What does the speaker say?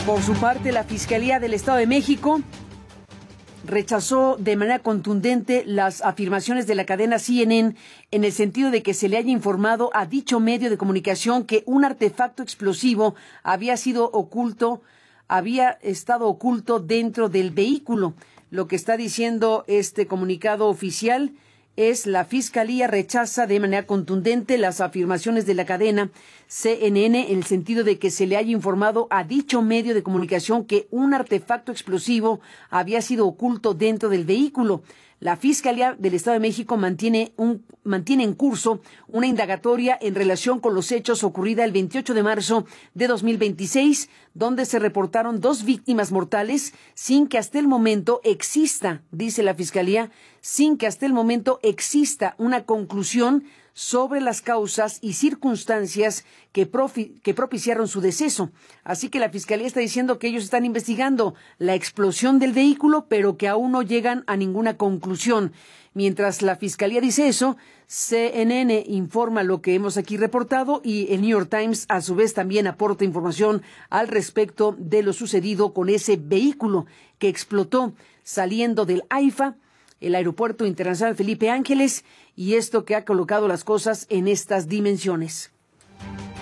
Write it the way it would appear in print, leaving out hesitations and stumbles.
Por su parte, la Fiscalía del Estado de México rechazó de manera contundente las afirmaciones de la cadena CNN en el sentido de que se le haya informado a dicho medio de comunicación que un artefacto explosivo había estado oculto dentro del vehículo. Lo que está diciendo este comunicado oficial es: la Fiscalía rechaza de manera contundente las afirmaciones de la cadena CNN en el sentido de que se le haya informado a dicho medio de comunicación que un artefacto explosivo había sido oculto dentro del vehículo. La Fiscalía del Estado de México mantiene en curso una indagatoria en relación con los hechos ocurrida el 28 de marzo de 2026, donde se reportaron 2 víctimas mortales sin que hasta el momento exista, dice la Fiscalía, una conclusión sobre las causas y circunstancias que propiciaron su deceso. Así que la Fiscalía está diciendo que ellos están investigando la explosión del vehículo, pero que aún no llegan a ninguna conclusión. Mientras la Fiscalía dice eso, CNN informa lo que hemos aquí reportado y el New York Times a su vez también aporta información al respecto de lo sucedido con ese vehículo que explotó saliendo del AIFA, el Aeropuerto Internacional Felipe Ángeles, y esto que ha colocado las cosas en estas dimensiones.